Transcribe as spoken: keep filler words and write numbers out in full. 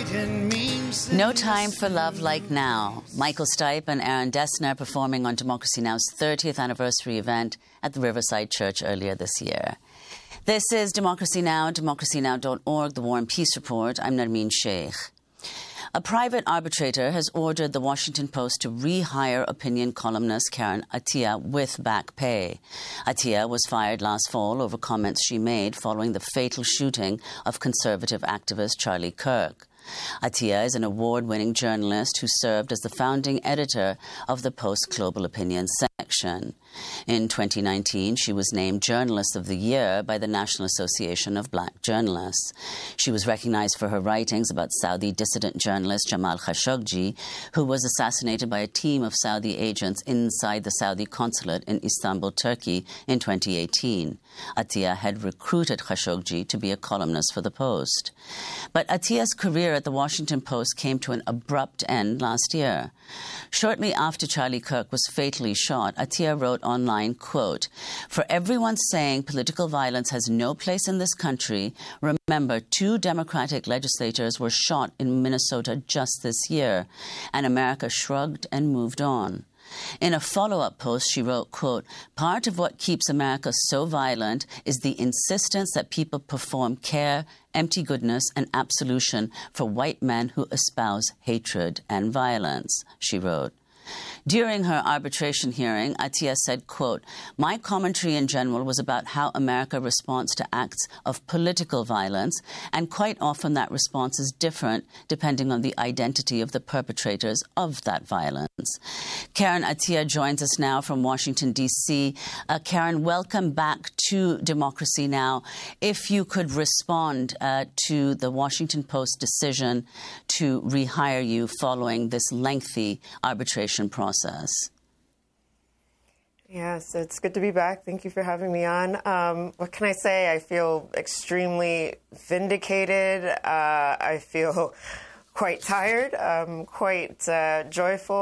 No Time for Love Like Now. Michael Stipe and Aaron Dessner performing on Democracy Now!'s thirtieth anniversary event at the Riverside Church earlier this year. This is Democracy Now!, democracy now dot org, the War and Peace Report. I'm Narmeen Sheikh. A private arbitrator has ordered the Washington Post to rehire opinion columnist Karen Attiah with back pay. Attiah was fired last fall over comments she made following the fatal shooting of conservative activist Charlie Kirk. Attiah is an award-winning journalist who served as the founding editor of the Post Global Opinion section. In twenty nineteen, she was named Journalist of the Year by the National Association of Black Journalists. She was recognized for her writings about Saudi dissident journalist Jamal Khashoggi, who was assassinated by a team of Saudi agents inside the Saudi consulate in Istanbul, Turkey, in twenty eighteen. Attiah had recruited Khashoggi to be a columnist for the Post. But Attiah's career at the Washington Post came to an abrupt end last year. Shortly after Charlie Kirk was fatally shot, Attiah wrote online, quote, "For everyone saying political violence has no place in this country, remember two Democratic legislators were shot in Minnesota just this year, and America shrugged and moved on." In a follow-up post, she wrote, quote, "Part of what keeps America so violent is the insistence that people perform care, empty goodness, and absolution for white men who espouse hatred and violence," she wrote. During her arbitration hearing, Attiah said, quote, "My commentary in general was about how America responds to acts of political violence, and quite often that response is different depending on the identity of the perpetrators of that violence." Karen Attiah joins us now from Washington, D C Uh, Karen, welcome back to Democracy Now! If you could respond uh, to the Washington Post decision to rehire you following this lengthy arbitration process. Yes, it's good to be back. Thank you for having me on. Um, what can I say? I feel extremely vindicated. Uh, I feel quite tired, um, quite uh, joyful.